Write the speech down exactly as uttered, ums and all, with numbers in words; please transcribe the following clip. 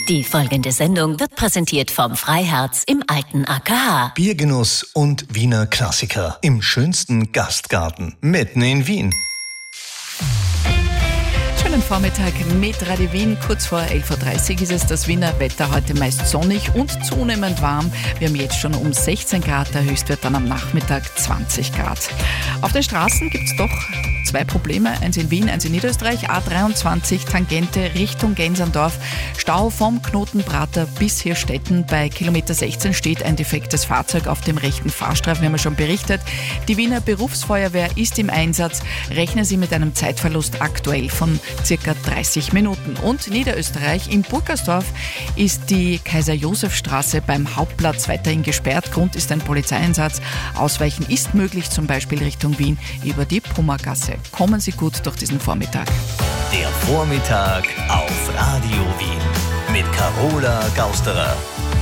Die folgende Sendung wird präsentiert vom Freiherz im alten A K H. Biergenuss und Wiener Klassiker im schönsten Gastgarten mitten in Wien. Schönen Vormittag mit Radio Wien. Kurz vor elf Uhr dreißig ist es. Das Wiener Wetter heute meist sonnig und zunehmend warm. Wir haben jetzt schon um sechzehn Grad, der Höchstwert dann am Nachmittag zwanzig Grad. Auf den Straßen gibt es doch zwei Probleme. Eins in Wien, eins in Niederösterreich. A dreiundzwanzig, Tangente Richtung Genserndorf. Stau vom Knotenprater bis Hirstetten. Bei Kilometer sechzehn steht ein defektes Fahrzeug auf dem rechten Fahrstreifen. Wir haben ja schon berichtet. Die Wiener Berufsfeuerwehr ist im Einsatz. Rechnen Sie mit einem Zeitverlust aktuell von circa dreißig Minuten. Und Niederösterreich, in Burgersdorf ist die Kaiser-Josef-Straße beim Hauptplatz weiterhin gesperrt. Grund ist ein Polizeieinsatz. Ausweichen ist möglich, zum Beispiel Richtung Wien über die Pummergasse. Kommen Sie gut durch diesen Vormittag. Der Vormittag auf Radio Wien mit Carola Gausterer.